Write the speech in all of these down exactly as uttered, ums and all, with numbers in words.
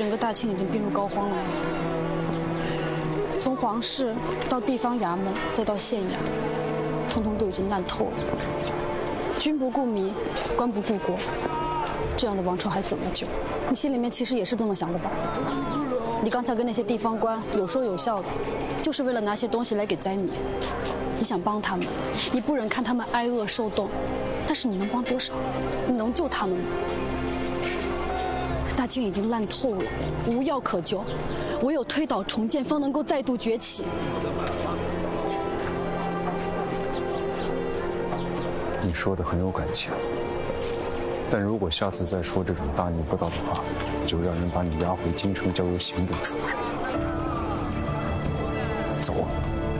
整个大清已经病入膏肓了。从皇室到地方衙门，再到县衙，通通都已经烂透了。君不顾民，官不顾国，这样的王朝还怎么救？你心里面其实也是这么想的吧？你刚才跟那些地方官有说有笑的，就是为了拿些东西来给灾民。你想帮他们，你不忍看他们挨饿受冻，但是你能帮多少？你能救他们吗？大清已经烂透了，无药可救，唯有推倒重建，方能够再度崛起。 你说的很有感情，但如果下次再说这种大逆不道的话，就让人把你押回京城，交由刑部处置。走啊！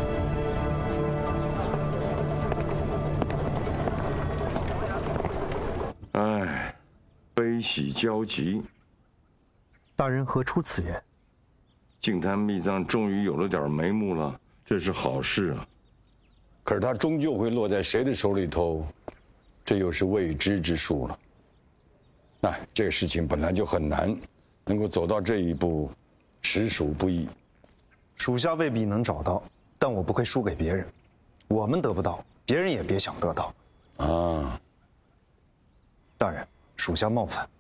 唉，悲喜交集。 大人何出此言？ 净坛秘藏终于有了点眉目了，这是好事啊。 可是他终究会落在谁的手里头，这又是未知之数了。哎，这个事情本来就很难，能够走到这一步，实属不易。 属下未必能找到，但我不会输给别人。我们得不到，别人也别想得到。 啊， 大人，属下冒犯。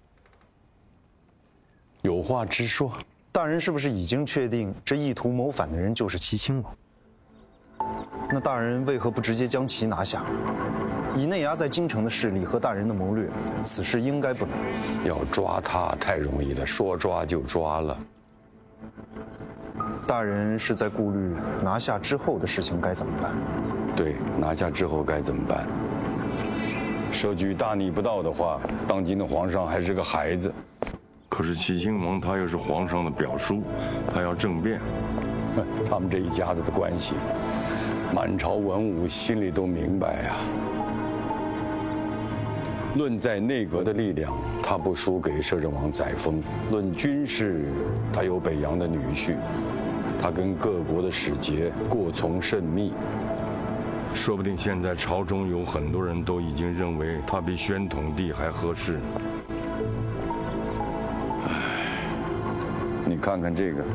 有话直说。 大人是不是已经确定这意图谋反的人就是齐亲王？那大人为何不直接将其拿下？以内衙在京城的势力和大人的谋略，此事应该不难。 要抓他太容易了，说抓就抓了。 大人是在顾虑拿下之后的事情该怎么办？ 对，拿下之后该怎么办？设局大逆不道的话，当今的皇上还是个孩子。 可是齐亲王他又是皇上的表叔，他要政变。 他们这一家子的关系，满朝文武心里都明白啊。论在内阁的力量，他不输给摄政王载沣；论军事，他有北洋的女婿，他跟各国的使节过从甚密。 说不定现在朝中有很多人都已经认为他比宣统帝还合适。 你看看这个，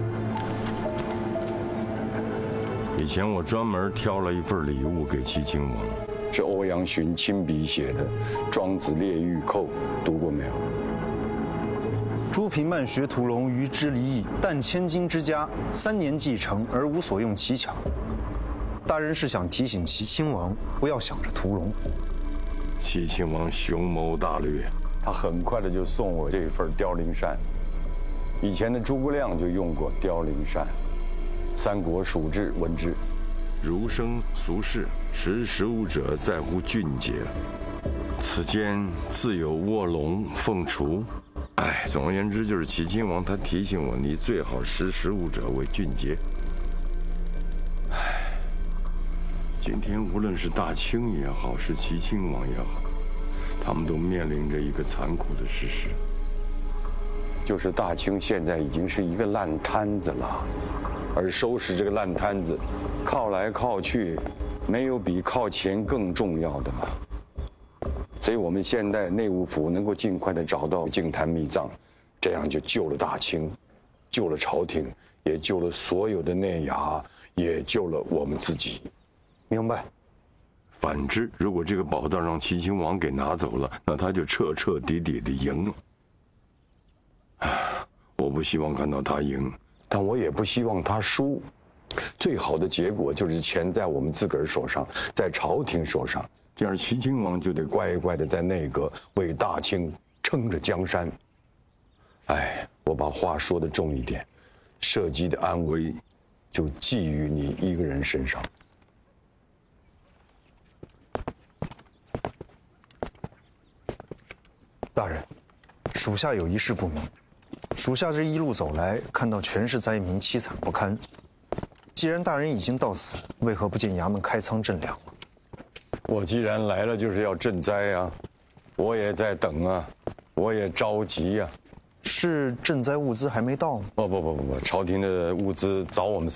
以前我专门挑了一份礼物给齐亲王， 是欧阳询亲笔写的《庄子列御寇》，读过没有？ 朱平慢学屠龙，于之离异，但千金之家，三年既成，而无所用其巧。大人是想提醒齐亲王不要想着屠龙。 齐亲王雄谋大略， 他很快的就送我这份凋零扇。以前的诸葛亮就用过凋零扇，三国蜀志闻之。 儒生俗世，识时务者在乎俊杰。此间自有卧龙凤雏。哎，总而言之，就是齐亲王他提醒我，你最好识时务者为俊杰。哎，今天无论是大清也好，是齐亲王也好，他们都面临着一个残酷的事实。 就是大清现在已经是一个烂摊子了，而收拾这个烂摊子，靠来靠去，没有比靠钱更重要的了。所以我们现在内务府能够尽快的找到净坛秘藏，这样就救了大清，救了朝廷，也救了所有的内衙，也救了我们自己。 明白。 反之，如果这个宝藏让齐亲王给拿走了，那他就彻彻底底的赢了。我不希望看到他赢， 但我也不希望他输。最好的结果就是钱在我们自个儿手上，在朝廷手上，这样齐亲王就得乖乖的在内阁为大清撑着江山。哎，我把话说得重一点，社稷的安危就寄于你一个人身上。 大人，属下有一事不明。属下这一路走来，看到全是灾民，凄惨不堪。既然大人已经到此，为何不见衙门开仓赈粮？ 我既然来了，就是要赈灾啊！我也在等啊，我也着急呀、啊。 是赈灾物资还没到吗？ 不不不不不，朝廷的物资早我们